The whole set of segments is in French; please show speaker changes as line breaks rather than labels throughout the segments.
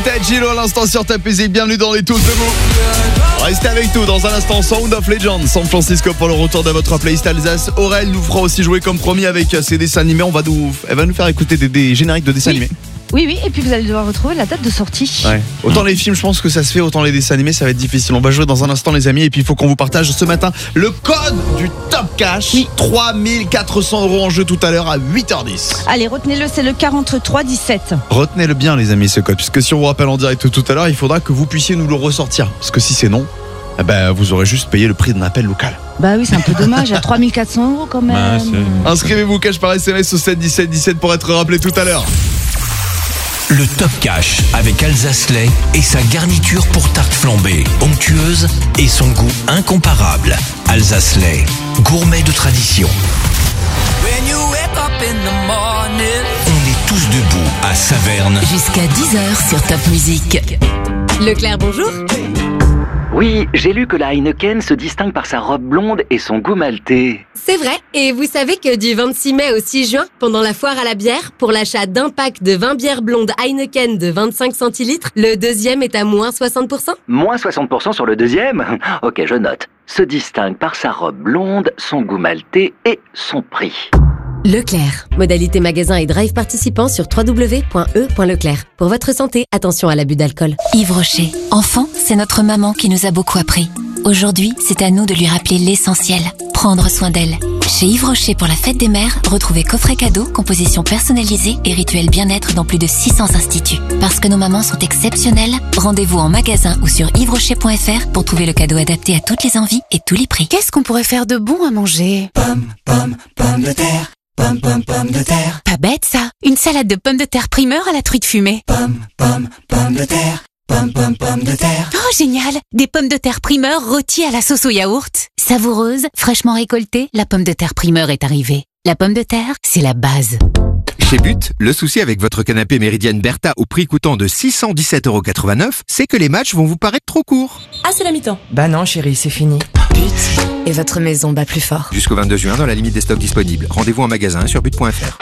C'était Gillo à l'instant sur ta musique. Bienvenue dans les tous de vous. Restez avec nous dans un instant. Sound of Legends, San Francisco pour le retour de votre playlist Alsace. Aurel nous fera aussi jouer comme promis avec ses dessins animés. Elle va nous faire écouter des génériques de dessins animés.
Oui, et puis vous allez devoir retrouver la date de sortie.
Ouais. Autant les films, je pense que ça se fait, autant les dessins animés, ça va être difficile. On va jouer dans un instant, les amis, et puis il faut qu'on vous partage ce matin le code du Top Cash. Oui. 3400 € en jeu tout à l'heure à 8h10.
Allez, retenez-le, c'est le 4317.
Retenez-le bien, les amis, ce code, puisque si on vous rappelle en direct tout à l'heure, il faudra que vous puissiez nous le ressortir. Parce que si c'est non, vous aurez juste payé le prix d'un appel local.
Bah oui, c'est un peu dommage, à 3400 € quand même.
Inscrivez-vous cash par SMS au 7 17 17 pour être rappelé tout à l'heure.
Le Top Cash avec Alsace Lait et sa garniture pour tarte flambée, onctueuse et son goût incomparable. Alsace Lait, gourmet de tradition. On est tous debout à Saverne.
Jusqu'à 10h sur Top Musique.
Leclerc, bonjour.
Oui, j'ai lu que la Heineken se distingue par sa robe blonde et son goût maltais.
C'est vrai, et vous savez que du 26 mai au 6 juin, pendant la foire à la bière, pour l'achat d'un pack de 20 bières blondes Heineken de 25 centilitres, le deuxième est à moins 60%.
Moins 60% sur le deuxième ? Ok, je note. Se distingue par sa robe blonde, son goût maltais et son prix.
Leclerc. Modalité magasin et drive participant sur www.e.leclerc. Pour votre santé, attention à l'abus d'alcool.
Yves Rocher. Enfant, c'est notre maman qui nous a beaucoup appris. Aujourd'hui, c'est à nous de lui rappeler l'essentiel. Prendre soin d'elle. Chez Yves Rocher pour la fête des mères, retrouvez coffret cadeau, composition personnalisée et rituel bien-être dans plus de 600 instituts. Parce que nos mamans sont exceptionnelles, rendez-vous en magasin ou sur yvesrocher.fr pour trouver le cadeau adapté à toutes les envies et tous les prix.
Qu'est-ce qu'on pourrait faire de bon à manger ? Pommes de terre. Pommes de terre. Pas bête ça. Une salade de pommes de terre primeur à la truite fumée. Pommes de terre. Pommes de terre. Oh génial. Des pommes de terre primeur rôties à la sauce au yaourt. Savoureuse, fraîchement récoltée, la pomme de terre primeur est arrivée. La pomme de terre, c'est la base.
Chez But, le souci avec votre canapé Méridienne Bertha au prix coûtant de 617,89 €, c'est que les matchs vont vous paraître trop courts.
Ah, c'est la mi-temps.
Bah non chérie, c'est fini.
But. Et votre maison bat plus fort.
Jusqu'au 22 juin dans la limite des stocks disponibles. Rendez-vous en magasin sur but.fr.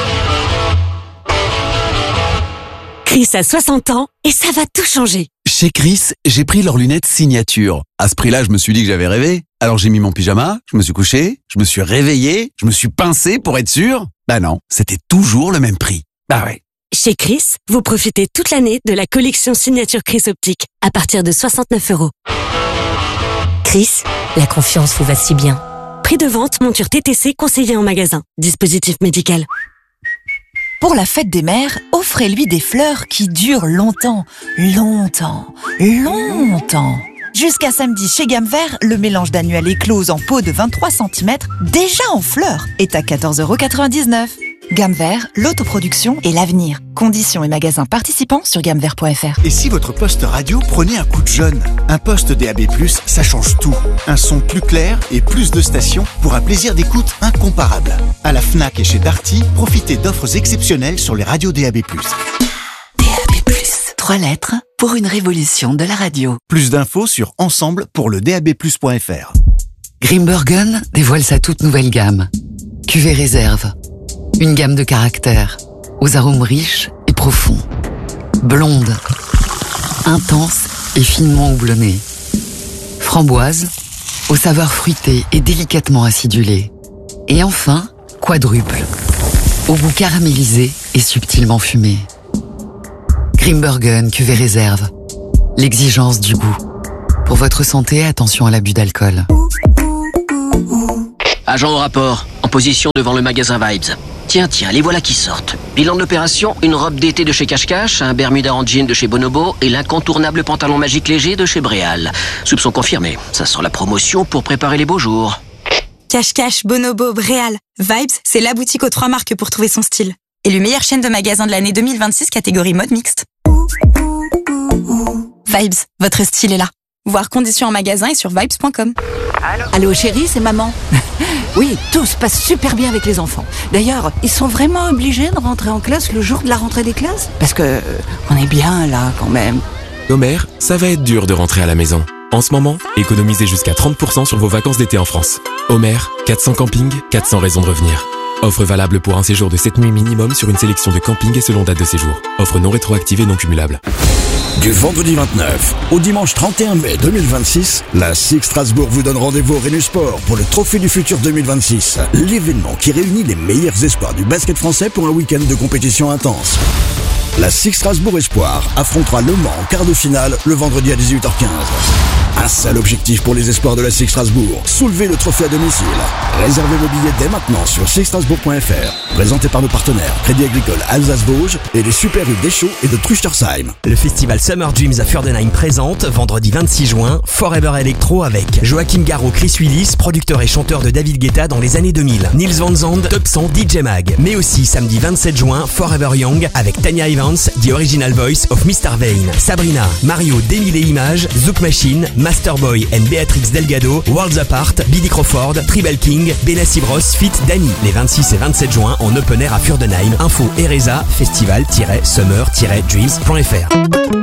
Chris a 60 ans et ça va tout changer.
Chez Chris, j'ai pris leurs lunettes signature. À ce prix-là, je me suis dit que j'avais rêvé. Alors j'ai mis mon pyjama, je me suis couché, je me suis réveillé, je me suis pincé pour être sûr. Bah non, c'était toujours le même prix. Bah ouais.
Chez Chris, vous profitez toute l'année de la collection signature Chris Optique à partir de 69 €. Chris, la confiance vous va si bien. Prix de vente, monture TTC conseillé en magasin. Dispositif médical.
Pour la fête des mères, offrez-lui des fleurs qui durent longtemps. Jusqu'à samedi chez Gamme Vert, le mélange d'annuel éclose en pot de 23 cm, déjà en fleurs, est à 14,99 €. Gamme Vert, l'autoproduction et l'avenir. Conditions et magasins participants sur gammevert.fr.
Et si votre poste radio prenait un coup de jeune ? Un poste DAB+, ça change tout. Un son plus clair et plus de stations pour un plaisir d'écoute incomparable. À la Fnac et chez Darty, profitez d'offres exceptionnelles sur les radios DAB+.
DAB+, 3 lettres pour une révolution de la radio.
Plus d'infos sur ensemble pour le DAB+.fr.
Grimbergen dévoile sa toute nouvelle gamme. Cuvée réserve. Une gamme de caractères, aux arômes riches et profonds. Blonde, intense et finement houblonnée. Framboise, aux saveurs fruitées et délicatement acidulées. Et enfin, quadruple, au goût caramélisé et subtilement fumé. Grimbergen cuvée réserve. L'exigence du goût. Pour votre santé, attention à l'abus d'alcool.
Agent au rapport, en position devant le magasin Vibes. Tiens, les voilà qui sortent. Bilan de l'opération, une robe d'été de chez Cache Cache, un bermuda en jean de chez Bonobo et l'incontournable pantalon magique léger de chez Bréal. Soupçon confirmé, ça sent la promotion pour préparer les beaux jours.
Cache Cache, Bonobo, Bréal. Vibes, c'est la boutique aux 3 marques pour trouver son style. Élu meilleure chaîne de magasins de l'année 2026, catégorie mode mixte. Vibes, votre style est là. Voir conditions en magasin et sur vibes.com.
Allô chérie, c'est maman. Oui, tout se passe super bien avec les enfants. D'ailleurs, ils sont vraiment obligés de rentrer en classe le jour de la rentrée des classes ? Parce que on est bien là quand même.
Nos mères, ça va être dur de rentrer à la maison. En ce moment, économisez jusqu'à 30% sur vos vacances d'été en France. Homer, 400 campings, 400 raisons de revenir. Offre valable pour un séjour de 7 nuits minimum sur une sélection de campings et selon date de séjour. Offre non rétroactive et non cumulable.
Du vendredi 29 au dimanche 31 mai 2026, la SIG Strasbourg vous donne rendez-vous au Rhénusport pour le Trophée du Futur 2026. L'événement qui réunit les meilleurs espoirs du basket français pour un week-end de compétition intense. La SIG Strasbourg Espoir affrontera Le Mans en quart de finale le vendredi à 18h15. Un seul objectif pour les espoirs de la SIG Strasbourg, soulever le trophée à domicile. Réservez vos billets dès maintenant sur sigstrasbourg.fr. Présenté par nos partenaires Crédit Agricole Alsace-Vosges et les Super U d'Eschaux et de Truchtersheim.
Le festival Summer Dreams à Furdenheim présente, vendredi 26 juin, Forever Electro avec Joachim Garraud, Chris Willis, producteur et chanteur de David Guetta dans les années 2000, Nils Van Zandt, Top 100, DJ Mag. Mais aussi samedi 27 juin, Forever Young avec Tanya Evans, The Original Voice of Mr. Vane, Sabrina, Mario, Demi les Images, Zouk Machine, Masterboy and Béatrix Delgado, Worlds Apart, Billy Crawford, Tribal King, Benassi Bros, Fit Danny. Les 26 et 27 juin en open air à Furdenheim. Info Ereza, festival-summer-dreams.fr.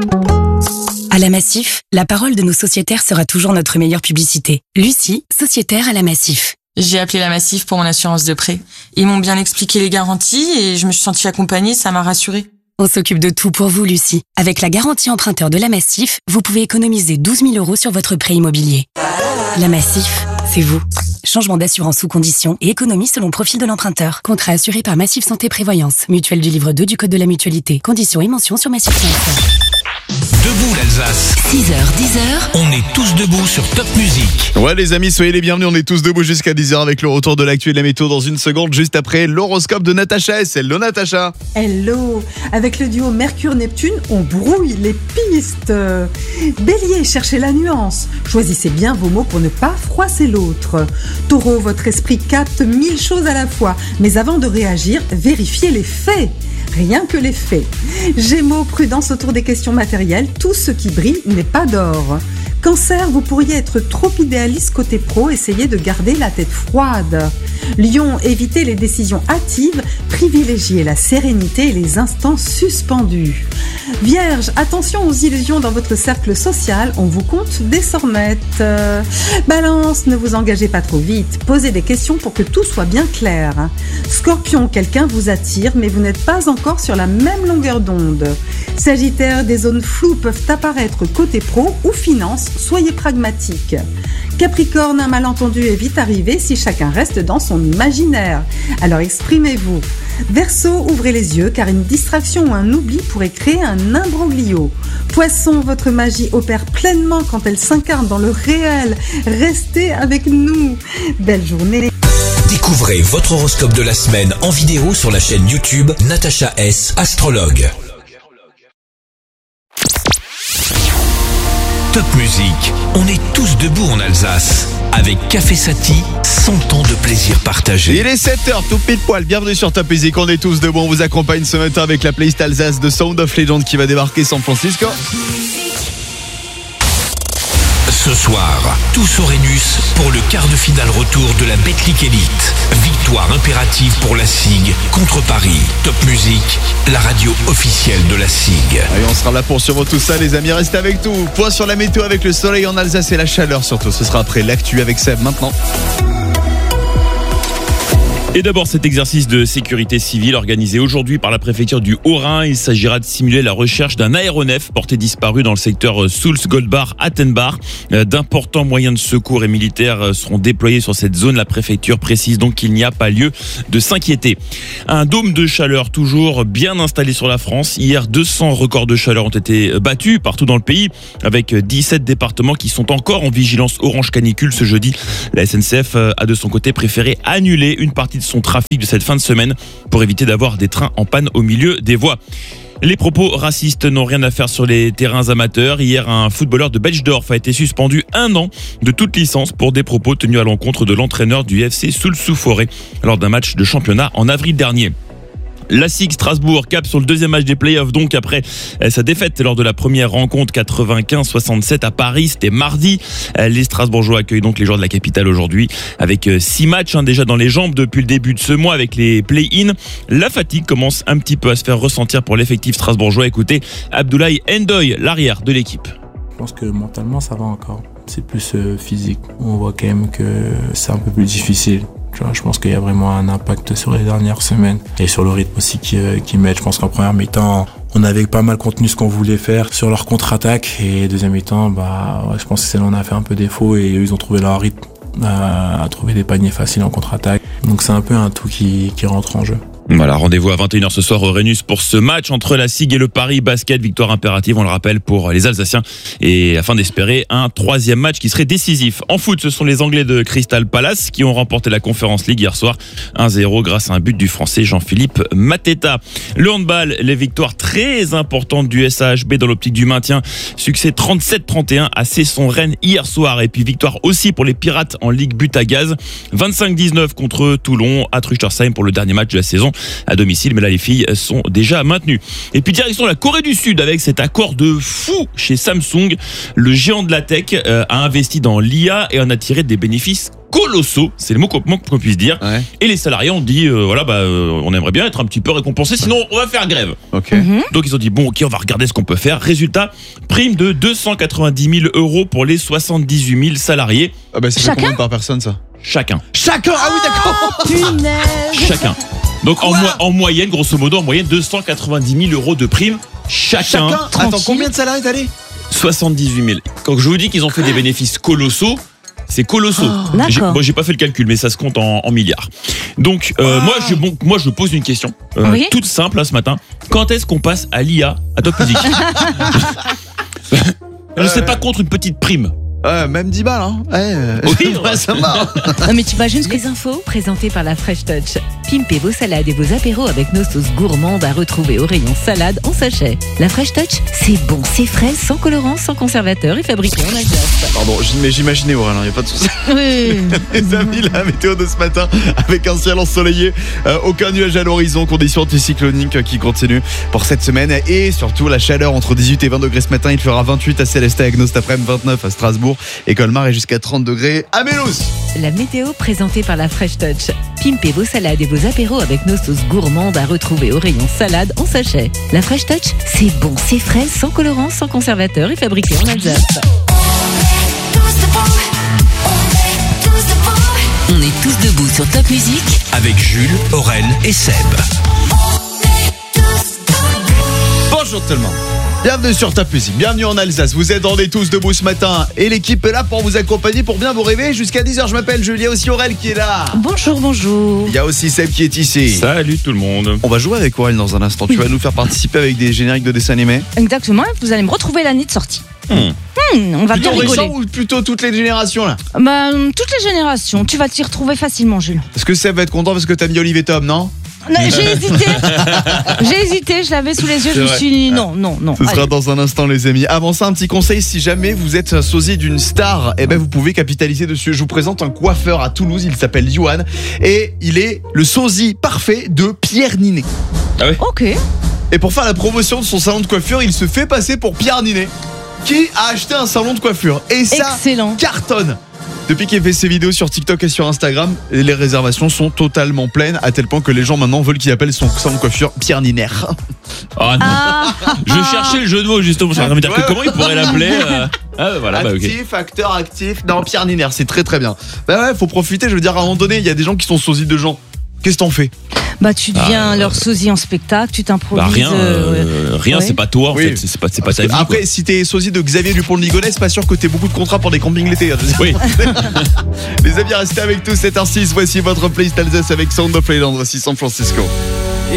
À la Massif, la parole de nos sociétaires sera toujours notre meilleure publicité. Lucie, sociétaire à la Massif.
J'ai appelé la Massif pour mon assurance de prêt. Ils m'ont bien expliqué les garanties et je me suis sentie accompagnée, ça m'a rassurée.
On s'occupe de tout pour vous, Lucie. Avec la garantie emprunteur de la Massif, vous pouvez économiser 12 000 € sur votre prêt immobilier. La Massif, c'est vous. Changement d'assurance sous conditions et économie selon profil de l'emprunteur. Contrat assuré par Massif Santé Prévoyance. Mutuelle du livre 2 du Code de la Mutualité. Conditions et mentions sur massif.fr.
Debout l'Alsace. 6h-10h, on est tous debout sur Top Music.
Ouais les amis, soyez les bienvenus, on est tous debout jusqu'à 10h avec le retour de l'actu et de la météo dans une seconde, juste après l'horoscope de Natacha S. Hello Natacha.
Hello. Avec le duo Mercure-Neptune, on brouille les pistes. Bélier, cherchez la nuance. Choisissez bien vos mots pour ne pas froisser l'autre. Taureau, votre esprit capte 1000 choses à la fois, mais avant de réagir, vérifiez les faits. Rien que les faits. Gémeaux, prudence autour des questions matérielles, tout ce qui brille n'est pas d'or. Cancer, vous pourriez être trop idéaliste côté pro, essayez de garder la tête froide. Lion, évitez les décisions hâtives, privilégiez la sérénité et les instants suspendus. Vierge, attention aux illusions dans votre cercle social, on vous compte des sornettes. Balance, ne vous engagez pas trop vite, posez des questions pour que tout soit bien clair. Scorpion, quelqu'un vous attire mais vous n'êtes pas encore sur la même longueur d'onde. Sagittaire, des zones floues peuvent apparaître côté pro ou finance, soyez pragmatique. Capricorne, un malentendu est vite arrivé si chacun reste dans son imaginaire. Alors exprimez-vous. Verseau, ouvrez les yeux car une distraction ou un oubli pourrait créer un imbroglio. Poisson, votre magie opère pleinement quand elle s'incarne dans le réel. Restez avec nous. Belle journée.
Découvrez votre horoscope de la semaine en vidéo sur la chaîne YouTube Natacha S. Astrologue. Top Music, on est tous debout en Alsace. Avec Café Sati, 100 ans de plaisir partagé.
Il est 7h, tout pile poil. Bienvenue sur Top Music, on est tous debout. On vous accompagne ce matin avec la playlist Alsace de Sound of Legend qui va débarquer San Francisco.
Ce soir, tous au Rhenus pour le quart de finale retour de la Betclic Elite. Victoire impérative pour la SIG contre Paris. Top Music, la radio officielle de la SIG.
Allez, on sera là pour suivre tout ça les amis, restez avec nous. Point sur la météo avec le soleil en Alsace et la chaleur surtout. Ce sera après l'actu avec Seb maintenant.
Et d'abord cet exercice de sécurité civile organisé aujourd'hui par la préfecture du Haut-Rhin. Il s'agira de simuler la recherche d'un aéronef porté disparu dans le secteur Sulz-Goldbach-Attenbach. D'importants moyens de secours et militaires seront déployés sur cette zone. La préfecture précise donc qu'il n'y a pas lieu de s'inquiéter. Un dôme de chaleur toujours bien installé sur la France. Hier, 200 records de chaleur ont été battus partout dans le pays avec 17 départements qui sont encore en vigilance orange canicule ce jeudi. La SNCF a de son côté préféré annuler une partie de son trafic de cette fin de semaine pour éviter d'avoir des trains en panne au milieu des voies. Les propos racistes n'ont rien à faire sur les terrains amateurs. Hier, un footballeur de Bechdorf a été suspendu 1 an de toute licence pour des propos tenus à l'encontre de l'entraîneur du FC Soultz-sous-Forêt lors d'un match de championnat en avril dernier. La SIG Strasbourg cap sur le deuxième match des playoffs donc après sa défaite lors de la première rencontre 95-67 à Paris, c'était mardi. Les Strasbourgeois accueillent donc les joueurs de la capitale aujourd'hui avec 6 matchs déjà dans les jambes depuis le début de ce mois avec les play-in. La fatigue commence un petit peu à se faire ressentir pour l'effectif strasbourgeois. Écoutez Abdoulaye Ndoye, l'arrière de l'équipe.
Je pense que mentalement ça va encore, c'est plus physique. On voit quand même que c'est un peu plus difficile.
Tu vois, je pense qu'il y a vraiment un impact sur les dernières semaines et sur le rythme aussi qu'ils mettent. Je pense qu'en première mi-temps, on avait pas mal contenu ce qu'on voulait faire sur leur contre-attaque et deuxième mi-temps, je pense que celle-là on a fait un peu défaut et eux, ils ont trouvé leur rythme à trouver des paniers faciles en contre-attaque. Donc c'est un peu un tout qui rentre en jeu.
Voilà, rendez-vous à 21h ce soir au Rhenus pour ce match entre la SIG et le Paris Basket. Victoire impérative, on le rappelle, pour les Alsaciens. Et afin d'espérer un troisième match qui serait décisif. En foot, ce sont les Anglais de Crystal Palace qui ont remporté la Conference League hier soir 1-0 grâce à un but du Français Jean-Philippe Mateta. Le handball, les victoires très importantes du SAHB dans l'optique du maintien. Succès 37-31 à Cesson-Rennes hier soir. Et puis victoire aussi pour les Pirates en Ligue but à gaz. 25-19 contre Toulon à Truchtersheim pour le dernier match de la saison à domicile, mais là les filles sont déjà maintenues. Et puis direction la Corée du Sud avec cet accord de fou chez Samsung. Le géant de la tech a investi dans l'IA et en a tiré des bénéfices colossaux, c'est le mot qu'on puisse dire. Ouais. Et les salariés ont dit on aimerait bien être un petit peu récompensés, sinon on va faire grève.
Okay.
Donc ils ont dit ok, on va regarder ce qu'on peut faire. Résultat, prime de 290 000 € pour les 78 000 salariés.
Ah bah ça fait combien par personne ça?
Chacun.
Ah oui, d'accord.
Punaise.
Chacun. Donc en moyenne, grosso modo, 290 000 € de prime chacun.
Attends, combien de salariés t'as dit?
78 000. Quand je vous dis qu'ils ont fait des bénéfices colossaux, c'est colossaux. Moi, j'ai pas fait le calcul, mais ça se compte en milliards. Donc, moi, je pose une question toute simple ce matin. Quand est-ce qu'on passe à l'IA à Top Music? Je ne sais pas contre une petite prime.
Même 10 balles, hein.
Oui,
ça va.
Non, mais t'imagines les infos présentées par la Fresh Touch. Pimpez vos salades et vos apéros avec nos sauces gourmandes à retrouver au rayon salade en sachet. La Fresh Touch, c'est bon, c'est frais, sans colorant, sans conservateur et fabriqué en Alsace.
Pardon, mais j'imaginais Aurélien, il n'y a pas de souci.
Oui.
Les amis, la météo de ce matin avec un ciel ensoleillé, aucun nuage à l'horizon, conditions anticycloniques qui continuent pour cette semaine et surtout la chaleur entre 18 et 20 degrés ce matin. Il fera 28 à Célestat avec nous cet après-midi, 29 à Strasbourg et Colmar est jusqu'à 30 degrés à Mélos.
La météo présentée par la Fresh Touch. Pimpez vos salades et vos apéros avec nos sauces gourmandes à retrouver au rayon salade en sachet. La Fresh Touch, c'est bon, c'est frais, sans colorant, sans conservateur et fabriqué en Alsace.
On est tous debout sur Top Music avec Jules, Aurel et Seb.
Bonjour tout le monde. Bienvenue sur Top Music, bienvenue en Alsace. Vous êtes On est tous debout ce matin et l'équipe est là pour vous accompagner pour bien vous réveiller jusqu'à 10h. Je m'appelle Jules, il y a aussi Aurel qui est là.
Bonjour.
Il y a aussi Seb qui est ici.
Salut tout le monde.
On va jouer avec Aurel dans un instant. Tu vas nous faire participer avec des génériques de dessins animés.
Exactement, vous allez me retrouver l'année de sortie. On va
plutôt
bien rigoler.
Récent ou plutôt toutes les générations là?
Toutes les générations, tu vas t'y retrouver facilement, Jules.
Est-ce que Seb va être content parce que t'as mis Olivier Tom, non?
Non, j'ai hésité, je l'avais sous les yeux, je me suis dit non.
Ce sera dans un instant les amis. Avant ça, un petit conseil, si jamais vous êtes sosie d'une star, vous pouvez capitaliser dessus. Je vous présente un coiffeur à Toulouse, il s'appelle Johan et il est le sosie parfait de Pierre Ninet.
Ah ouais?
Ok.
Et pour faire la promotion de son salon de coiffure, il se fait passer pour Pierre Ninet qui a acheté un salon de coiffure et ça cartonne. Depuis qu'il fait ses vidéos sur TikTok et sur Instagram, les réservations sont totalement pleines, à tel point que les gens maintenant veulent qu'il appelle son salon de coiffure Pierre Niner.
Oh non. Je cherchais le jeu de mots justement, je me dire que comment il pourrait l'appeler
actif, acteur actif. Non, Pierre Niner, c'est très très bien. Faut profiter, je veux dire, à un moment donné, il y a des gens qui sont sosies de gens. Qu'est-ce que t'en fais?
Tu deviens leur sosie en spectacle, tu t'improvises.
Rien, c'est pas toi en fait, c'est pas ta vie.
Après, si t'es sosie de Xavier Dupont de Ligonnès, c'est pas sûr que t'aies beaucoup de contrats pour des campings l'été.
Oui.
Les amis, restez avec tous, 7h06. Voici votre playlist Alsace avec Sound of Legend. Voici San Francisco.